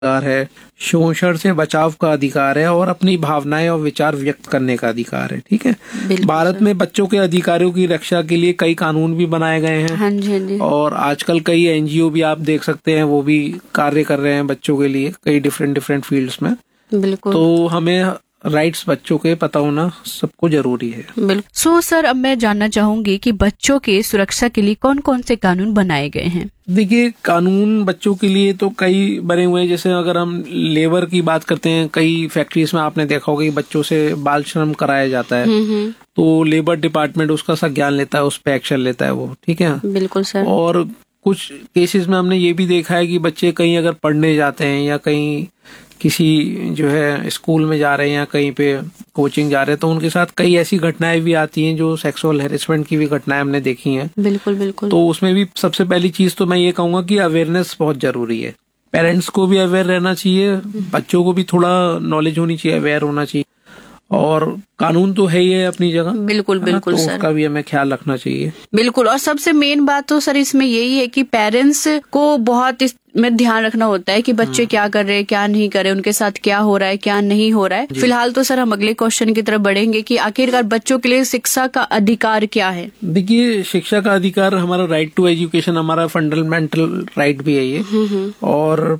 अधिकार है, शोषण से बचाव का अधिकार है और अपनी भावनाएं और विचार व्यक्त करने का अधिकार है। ठीक है। भारत में बच्चों के अधिकारों की रक्षा के लिए कई कानून भी बनाए गए हैं। हाँ जी, हाँ जी। और आजकल कई एनजीओ भी आप देख सकते हैं, वो भी कार्य कर रहे हैं बच्चों के लिए कई डिफरेंट फील्ड्स में। बिल्कुल। तो हमें राइट्स बच्चों के पता होना सबको जरूरी है। बिल्कुल। सर, अब मैं जानना चाहूंगी कि बच्चों के सुरक्षा के लिए कौन कौन से कानून बनाए गए हैं? देखिए, कानून बच्चों के लिए तो कई बने हुए हैं। जैसे अगर हम लेबर की बात करते हैं, कई फैक्ट्रीज में आपने देखा होगा कि बच्चों से बाल श्रम कराया जाता है, तो लेबर डिपार्टमेंट उसका संज्ञान लेता है, उस पर एक्शन लेता है वो। ठीक है। बिल्कुल सर। और कुछ केसेस में हमने ये भी देखा है कि बच्चे कहीं अगर पढ़ने जाते हैं या कहीं किसी जो है स्कूल में जा रहे हैं या कहीं पे कोचिंग जा रहे हैं, तो उनके साथ कई ऐसी घटनाएं भी आती हैं जो सेक्सुअल हैरेसमेंट की भी घटनाएं हमने देखी हैं। बिल्कुल बिल्कुल। तो उसमें भी सबसे पहली चीज तो मैं ये कहूंगा कि अवेयरनेस बहुत जरूरी है। पेरेंट्स को भी अवेयर रहना चाहिए, बच्चों को भी थोड़ा नॉलेज होनी चाहिए, अवेयर होना चाहिए। और कानून तो है ही है अपनी जगह। बिल्कुल बिल्कुल तो सर, उसका भी हमें ख्याल रखना चाहिए। बिल्कुल। और सबसे मेन बात तो सर इसमें यही है कि पेरेंट्स को बहुत इसमें ध्यान रखना होता है कि बच्चे क्या कर रहे हैं, क्या नहीं कर रहे, उनके साथ क्या हो रहा है, क्या नहीं हो रहा है। फिलहाल तो सर हम अगले क्वेश्चन की तरफ बढ़ेंगे कि आखिरकार बच्चों के लिए शिक्षा का अधिकार क्या है? देखिए, शिक्षा का अधिकार हमारा राइट टू एजुकेशन, हमारा फंडामेंटल राइट भी है ये। और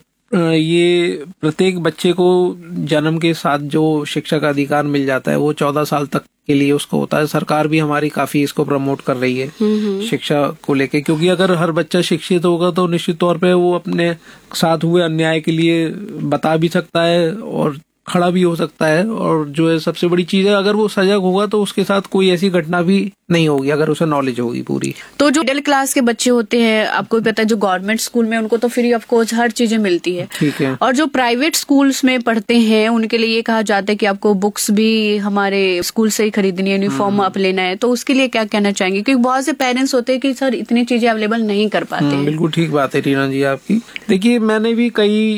ये प्रत्येक बच्चे को जन्म के साथ जो शिक्षा का अधिकार मिल जाता है वो 14 साल तक के लिए उसको होता है। सरकार भी हमारी काफी इसको प्रमोट कर रही है शिक्षा को लेके, क्योंकि अगर हर बच्चा शिक्षित होगा तो निश्चित तौर पे वो अपने साथ हुए अन्याय के लिए बता भी सकता है और खड़ा भी हो सकता है। और जो है सबसे बड़ी चीज है, अगर वो सजग होगा तो उसके साथ कोई ऐसी घटना भी नहीं होगी, अगर उसे नॉलेज होगी पूरी। तो जो मिडिल क्लास के बच्चे होते हैं, आपको भी पता है, जो गवर्नमेंट स्कूल में उनको तो फ्री ऑफ कॉस्ट हर चीजें मिलती है। ठीक है। और जो प्राइवेट स्कूल्स में पढ़ते हैं उनके लिए ये कहा जाता है कि आपको बुक्स भी हमारे स्कूल से ही खरीदनी है, यूनिफॉर्म आप लेना है। तो उसके लिए क्या कहना चाहेंगे? क्योंकि बहुत से पेरेंट्स होते हैं कि सर इतनी चीजें अवेलेबल नहीं कर पाते हैं। बिल्कुल ठीक बात है रीना जी आपकी। देखिए, मैंने भी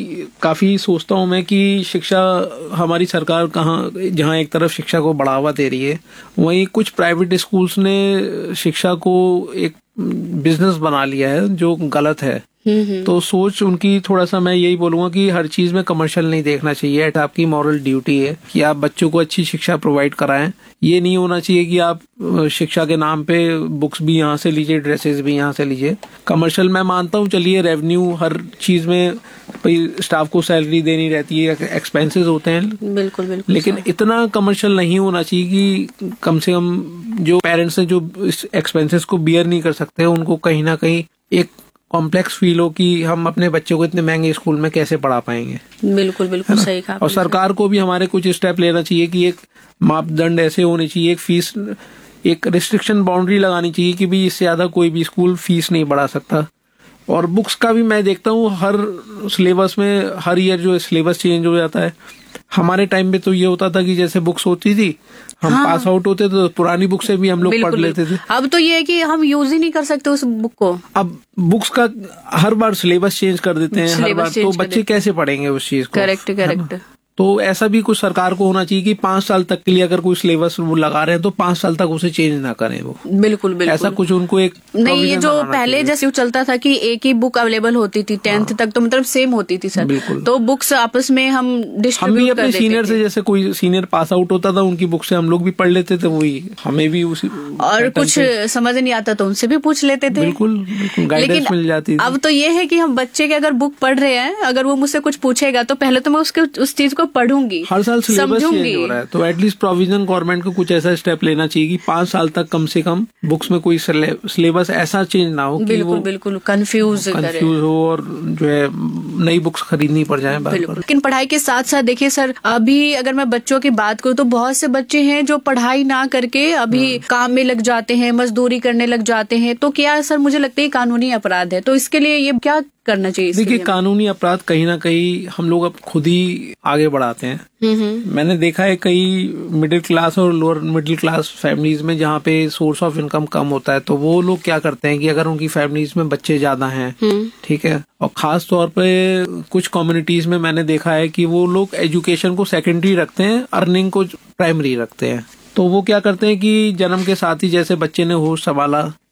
काफी सोचता हूँ मैं कि शिक्षा हमारी सरकार जहाँ एक तरफ शिक्षा को बढ़ावा दे रही है, वहीं कुछ प्राइवेट स्कूल्स ने शिक्षा को एक बिजनेस बना लिया है जो गलत है। तो सोच उनकी थोड़ा सा मैं यही बोलूंगा कि हर चीज में कमर्शियल नहीं देखना चाहिए। आपकी मॉरल ड्यूटी है कि आप बच्चों को अच्छी शिक्षा प्रोवाइड कराएं। ये नहीं होना चाहिए कि आप शिक्षा के नाम पे बुक्स भी यहाँ से लीजिए, ड्रेसेस भी यहाँ से लीजिए। कमर्शियल मैं मानता हूँ, चलिए रेवेन्यू हर चीज में, भाई स्टाफ को सैलरी देनी रहती है, एक्सपेंसेस होते हैं। बिल्कुल बिल्कुल। लेकिन इतना कमर्शियल नहीं होना चाहिए कि कम से कम जो पेरेंट्स हैं जो इस एक्सपेंसेस को बियर नहीं कर सकते, उनको कहीं ना कहीं एक कॉम्प्लेक्स फील हो कि हम अपने बच्चों को इतने महंगे स्कूल में कैसे पढ़ा पाएंगे। बिल्कुल बिल्कुल सही कहा। और सरकार को भी हमारे कुछ स्टेप लेना चाहिए कि एक मापदंड ऐसे होने चाहिए, एक फीस, एक रिस्ट्रिक्शन बाउंड्री लगानी चाहिए कि भी इससे ज्यादा कोई भी स्कूल फीस नहीं बढ़ा सकता। और बुक्स का भी मैं देखता हूँ हर सिलेबस में हर ईयर जो सिलेबस चेंज हो जाता है। हमारे टाइम में तो ये होता था कि जैसे बुक्स होती थी हम पास आउट होते तो पुरानी बुक से भी हम लोग पढ़ लेते थे। अब तो ये है कि हम यूज ही नहीं कर सकते उस बुक को। अब बुक्स का हर बार सिलेबस चेंज कर देते हैं हर बार, तो बच्चे कैसे पढ़ेंगे उस चीज को? करेक्ट। तो ऐसा भी कुछ सरकार को होना चाहिए कि 5 साल तक के लिए अगर कोई सिलेबस वो लगा रहे हैं तो 5 साल तक उसे चेंज ना करें वो। बिल्कुल बिल्कुल। ऐसा कुछ उनको एक नहीं, ये जो पहले जैसे चलता था कि एक ही बुक अवेलेबल होती थी 10th तक, तो मतलब सेम होती थी सर। बिल्कुल। तो बुक्स आपस में हम डिस्ट्रीब्यूट कर देते थे। अपने सीनियर से, जैसे कोई सीनियर पास आउट होता था उनकी बुक से हम लोग भी पढ़ लेते थे, वही हमें भी उसी। और कुछ समझ नहीं आता तो उनसे भी पूछ लेते थे। बिल्कुल गाइडेंस मिल जाती थी। अब तो ये है कि हम बच्चे के अगर बुक पढ़ रहे हैं, अगर वो मुझसे कुछ पूछेगा तो पहले तो मैं उस चीज को पढ़ूंगी, साल सिलेबस चेंज हो रहा है। तो एटलीस्ट प्रोविजन गवर्नमेंट को कुछ ऐसा स्टेप लेना चाहिए कि 5 साल तक कम से कम बुक्स में कोई सिलेबस ऐसा चेंज ना हो कि बिल्कुल बिल्कुल कंफ्यूज हो और जो है नई बुक्स खरीदनी पड़ जाए। लेकिन पढ़ाई के साथ साथ देखिए सर, अभी अगर मैं बच्चों की बात करूँ तो बहुत से बच्चे हैं जो पढ़ाई ना करके अभी काम में लग जाते हैं, मजदूरी करने लग जाते हैं। तो क्या सर, मुझे लगता है कानूनी अपराध है, तो इसके लिए ये क्या करना चाहिए? देखिए, कानूनी अपराध कहीं ना कहीं हम लोग अब खुद ही आगे बढ़ाते हैं। मैंने देखा है कई मिडिल क्लास और लोअर मिडिल क्लास फैमिलीज में जहाँ पे सोर्स ऑफ इनकम कम होता है, तो वो लोग क्या करते हैं कि अगर उनकी फैमिलीज में बच्चे ज्यादा हैं, ठीक है, और खास तौर पे कुछ कम्युनिटीज में मैंने देखा है कि वो लोग एजुकेशन को सेकेंडरी रखते हैं, अर्निंग को प्राइमरी रखते हैं। तो वो क्या करते हैं कि जन्म के साथ ही जैसे बच्चे ने होश संभाला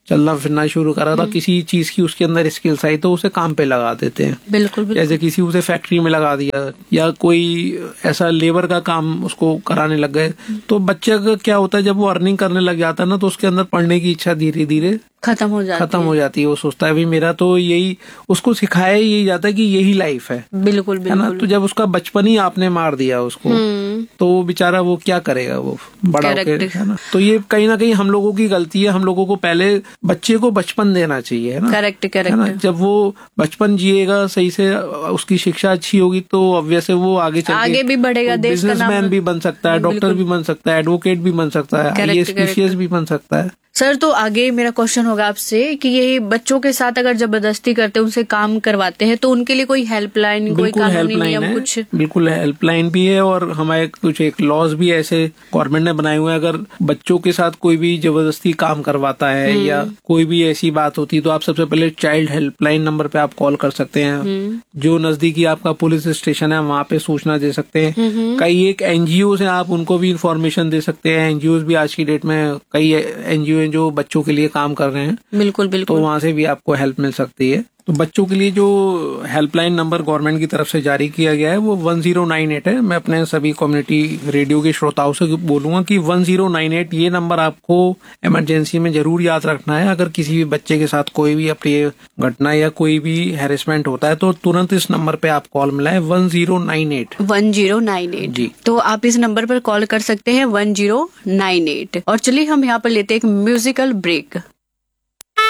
चलना फिरना शुरू करा था, किसी चीज की उसके अंदर स्किल्स आई तो उसे काम पे लगा देते हैं। बिल्कुल बिल्कुल। जैसे किसी उसे फैक्ट्री में लगा दिया या कोई ऐसा लेबर का काम उसको कराने लग गए, तो बच्चे का क्या होता है, जब वो अर्निंग करने लग जाता है ना, तो उसके अंदर पढ़ने की इच्छा धीरे धीरे खत्म हो जाती है। वो सोचता है भाई मेरा तो यही, उसको सिखाया यही जाता है कि यही लाइफ है। बिल्कुल है ना। तो जब उसका बचपन ही आपने मार दिया उसको, तो वो बेचारा वो क्या करेगा, वो बड़ा होकर, है ना। तो ये कहीं ना कहीं हम लोगों की गलती है। हम लोगों को पहले बच्चे को बचपन देना चाहिए, है ना। करेक्ट है ना। जब वो बचपन जिएगा सही से, उसकी शिक्षा अच्छी होगी, तो ऑब्वियस है वो आगे भी बढ़ेगा, देश का नाम, बिजनेसमैन भी बन सकता है, डॉक्टर भी बन सकता है, एडवोकेट भी बन सकता है, IAS PCS भी बन सकता है। सर, तो आगे मेरा क्वेश्चन होगा आपसे कि ये बच्चों के साथ अगर जबरदस्ती करते हैं, उनसे काम करवाते हैं, तो उनके लिए कोई हेल्पलाइन, कोई कानूनी नियम कुछ? बिल्कुल हेल्पलाइन भी है, और हमारे कुछ एक लॉज भी ऐसे गवर्नमेंट ने बनाए हुए हैं। अगर बच्चों के साथ कोई भी जबरदस्ती काम करवाता है या कोई भी ऐसी बात होती है, तो आप सबसे पहले चाइल्ड हेल्पलाइन नंबर पे आप कॉल कर सकते हैं। जो नजदीकी आपका पुलिस स्टेशन है वहाँ पे सूचना दे सकते हैं। कई एक NGO है, आप उनको भी इंफॉर्मेशन दे सकते हैं। NGOs भी आज की डेट में कई NGO जो बच्चों के लिए काम कर रहे हैं। बिल्कुल बिल्कुल। तो वहाँ से भी आपको हेल्प मिल सकती है। तो बच्चों के लिए जो हेल्पलाइन नंबर गवर्नमेंट की तरफ से जारी किया गया है वो 1098 है। मैं अपने सभी कम्युनिटी रेडियो के श्रोताओं से बोलूंगा कि 1098 ये नंबर आपको इमरजेंसी में जरूर याद रखना है। अगर किसी भी बच्चे के साथ कोई भी अप्रिय घटना या कोई भी हैरेसमेंट होता है तो तुरंत इस नंबर पे आप कॉल मिलाएं, 1098 जी। तो आप इस नंबर पर कॉल कर सकते हैं 1098। और चलिए हम यहाँ पर लेते हैं एक म्यूजिकल ब्रेक।